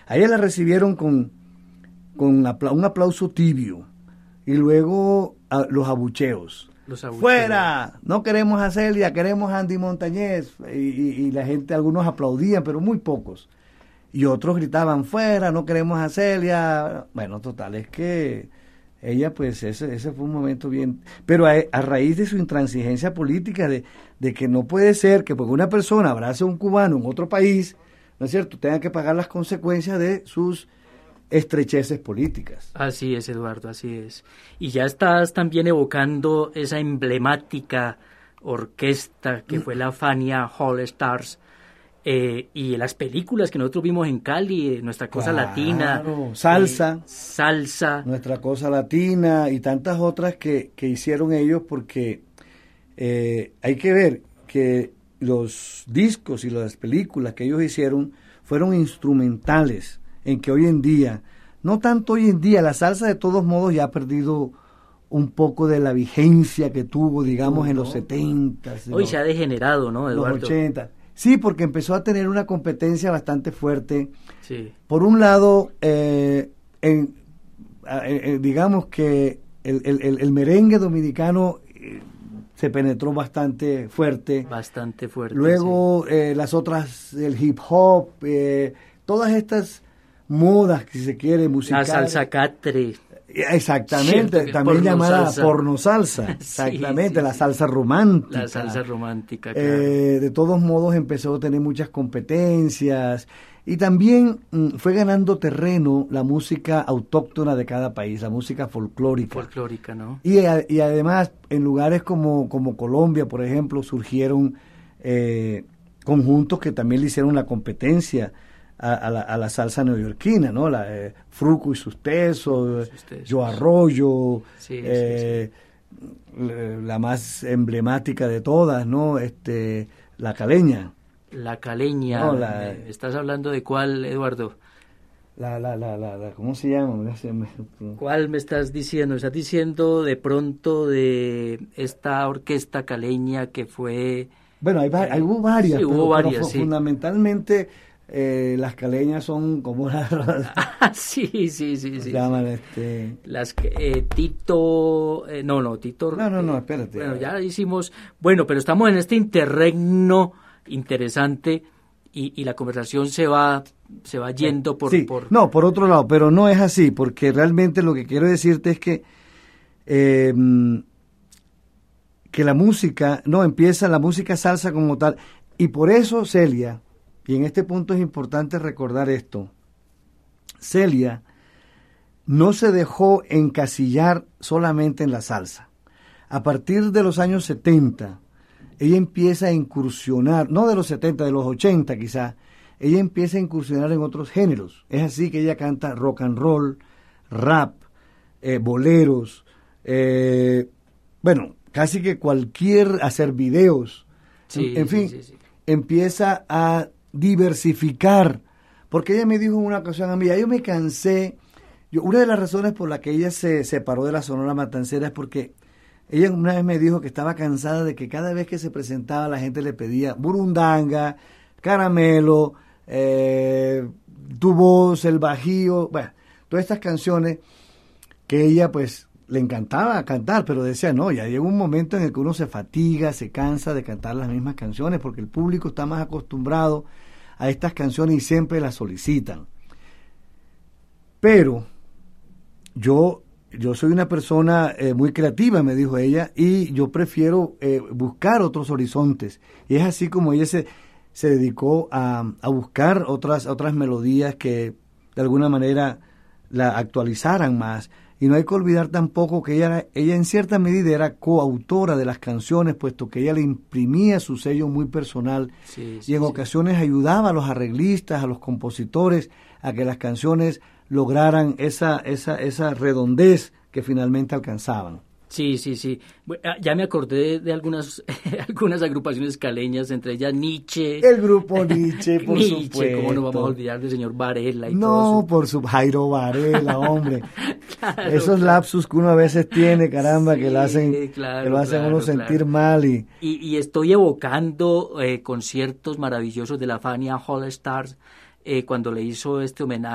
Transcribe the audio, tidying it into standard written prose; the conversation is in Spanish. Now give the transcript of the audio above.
A ella la recibieron con un aplauso tibio y luego los abucheos. ¡Fuera! No queremos a Celia, queremos a Andy Montañez. Y la gente, algunos aplaudían, pero muy pocos. Y otros gritaban, ¡fuera! No queremos a Celia. Bueno, total, es que ella, pues, ese fue un momento bien... Pero a raíz de su intransigencia política, de que no puede ser que porque una persona abrace a un cubano en otro país, ¿no es cierto?, tenga que pagar las consecuencias de sus estrecheces políticas. Así es, Eduardo, así es. Y ya estás también evocando esa emblemática orquesta que fue la Fania All Stars, y las películas que nosotros vimos en Cali, Nuestra Cosa Latina, Salsa, Nuestra Cosa Latina y tantas otras que hicieron ellos, porque hay que ver que los discos y las películas que ellos hicieron fueron instrumentales, en que hoy en día, no tanto hoy en día, la salsa de todos modos ya ha perdido un poco de la vigencia que tuvo, digamos, en los 70. Hoy se ha degenerado, ¿no, Eduardo? Los 80. Sí, porque empezó a tener una competencia bastante fuerte. Sí. Por un lado, digamos que el merengue dominicano se penetró bastante fuerte. Bastante fuerte. Luego, sí. Las otras, el hip hop, todas estas modas, que si se quiere, musicales. La salsa catre. Exactamente, también llamada porno salsa. Exactamente, sí, la salsa romántica. La salsa romántica, claro. De todos modos empezó a tener muchas competencias y también fue ganando terreno la música autóctona de cada país, la música folclórica. Folclórica, ¿no? Y además en lugares como Colombia, por ejemplo, surgieron conjuntos que también le hicieron la competencia a la salsa neoyorquina, ¿no? Fruco y sus tesos, Yo Arroyo, sí. La más emblemática de todas, ¿no? La Caleña. La Caleña. No, ¿estás hablando de cuál, Eduardo? ¿Cómo se llama? ¿Cuál me estás diciendo? ¿Estás diciendo de pronto de esta orquesta caleña que fue...? Bueno, hubo varias, sí, hubo varias, sí. Fundamentalmente... las caleñas son como las... sí. Se llaman las Tito... Tito... No, espérate. Bueno, ya hicimos... Bueno, pero estamos en este interregno interesante y la conversación se va yendo por... Sí. No, por otro lado, pero no es así, porque realmente lo que quiero decirte es que la música... No, empieza la música salsa como tal, y por eso Celia... Y en este punto es importante recordar esto. Celia no se dejó encasillar solamente en la salsa. A partir de los años 70, ella empieza a incursionar, no de los 70, de los 80 quizás, ella empieza a incursionar en otros géneros. Es así que ella canta rock and roll, rap, boleros, casi que hacer videos. Sí, en fin, sí. empieza a diversificar, porque ella me dijo en una ocasión a mí, yo me cansé, una de las razones por la que ella se separó de la Sonora Matancera es porque ella una vez me dijo que estaba cansada de que cada vez que se presentaba la gente le pedía burundanga, caramelo, tu voz, el bajío, bueno, todas estas canciones que ella pues le encantaba cantar, pero decía, no, ya llega un momento en el que uno se fatiga, se cansa de cantar las mismas canciones, porque el público está más acostumbrado a estas canciones y siempre las solicitan. Pero yo soy una persona muy creativa, me dijo ella, y yo prefiero buscar otros horizontes. Y es así como ella se dedicó a buscar otras melodías que de alguna manera la actualizaran más. Y no hay que olvidar tampoco que ella en cierta medida era coautora de las canciones, puesto que ella le imprimía su sello muy personal, y en ocasiones ayudaba a los arreglistas, a los compositores, a que las canciones lograran esa redondez que finalmente alcanzaban. Sí. Ya me acordé de algunas agrupaciones caleñas, entre ellas Nietzsche. El grupo Nietzsche, por supuesto. ¿Cómo nos vamos a olvidar del señor Varela y todo eso? No, por su Jairo Varela, hombre. Claro, esos lapsus que uno a veces tiene, caramba, que lo hacen a uno sentir mal. Y estoy evocando conciertos maravillosos de la Fania All Stars, cuando le hizo este homenaje